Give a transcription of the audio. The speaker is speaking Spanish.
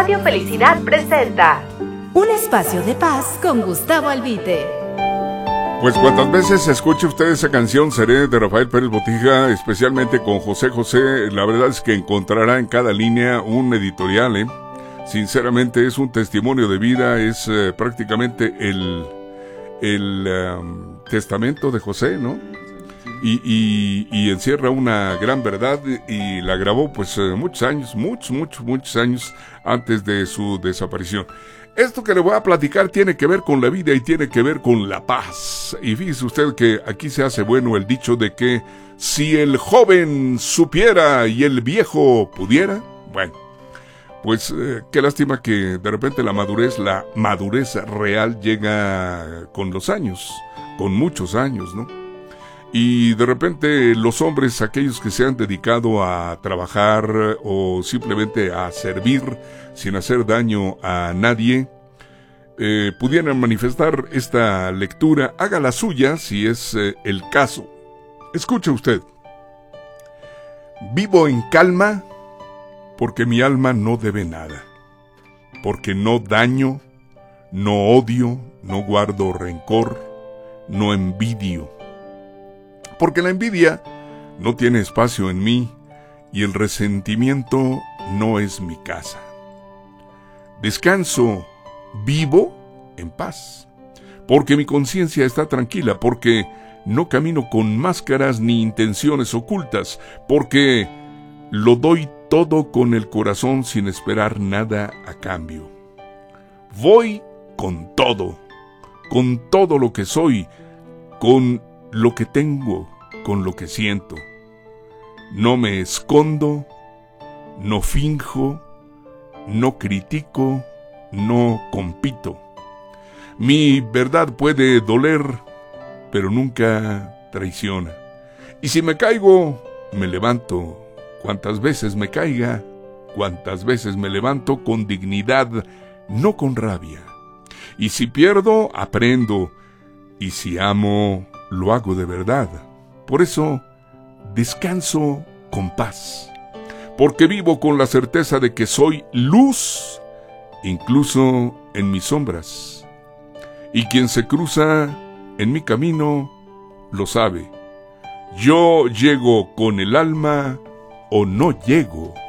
Radio Felicidad presenta un espacio de paz con Gustavo Albite. Pues cuantas veces escuche usted esa canción Seré de Rafael Pérez Botija, especialmente con José José, la verdad es que encontrará en cada línea un editorial, Sinceramente es un testimonio de vida, es prácticamente el testamento de José, ¿no? Y encierra una gran verdad y la grabó pues muchos años antes de su desaparición. Esto que le voy a platicar tiene que ver con la vida y tiene que ver con la paz. Y fíjese usted que aquí se hace bueno el dicho de que si el joven supiera y el viejo pudiera, bueno, pues qué lástima que de repente la madurez real llega con los años, con muchos años, ¿no? Y de repente los hombres, aquellos que se han dedicado a trabajar o simplemente a servir sin hacer daño a nadie, pudieran manifestar esta lectura. Haga la suya si es el caso. Escuche usted. Vivo en calma porque mi alma no debe nada. Porque no daño, no odio, no guardo rencor, no envidio. Porque la envidia no tiene espacio en mí y el resentimiento no es mi casa. Descanso, vivo en paz, porque mi conciencia está tranquila, porque no camino con máscaras ni intenciones ocultas, porque lo doy todo con el corazón sin esperar nada a cambio. Voy con todo lo que soy, con lo que tengo, con lo que siento. No me escondo, no finjo, no critico, no compito. Mi verdad puede doler, pero nunca traiciona. Y si me caigo, me levanto. Cuantas veces me caiga, cuantas veces me levanto con dignidad, no con rabia. Y si pierdo, aprendo. Y si amo, lo hago de verdad. Por eso, descanso con paz. Porque vivo con la certeza de que soy luz, incluso en mis sombras. Y quien se cruza en mi camino, lo sabe. Yo llego con el alma o no llego.